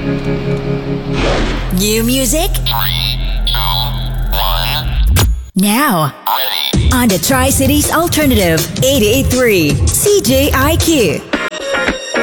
New music? 3, 2, 1. Now, Ready. on the Tri-Cities Alternative 88.3 CJIQ.